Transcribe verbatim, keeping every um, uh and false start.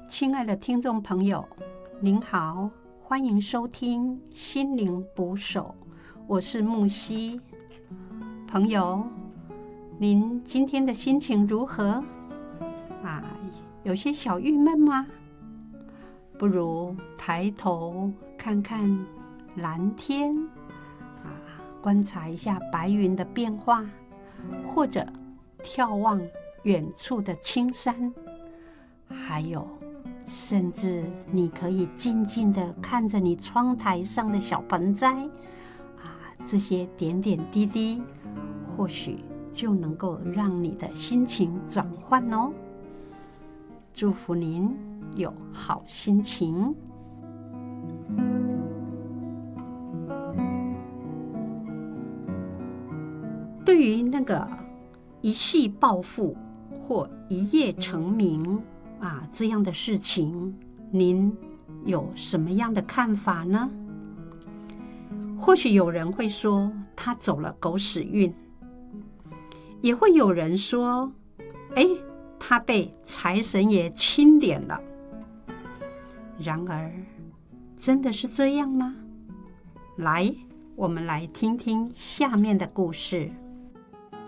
亲爱的听众朋友，您好，欢迎收听心灵捕手，我是木西。朋友，您今天的心情如何？啊，有些小郁闷吗？不如抬头看看蓝天，啊，观察一下白云的变化，或者眺望远处的青山，还有甚至你可以静静地看着你窗台上的小盆栽，啊，这些点点滴滴或许就能够让你的心情转换哦。祝福您有好心情。对于那个一夕暴富或一夜成名啊，这样的事情，您有什么样的看法呢？或许有人会说他走了狗屎运，也会有人说，哎，他被财神爷钦点了。然而，真的是这样吗？来，我们来听听下面的故事。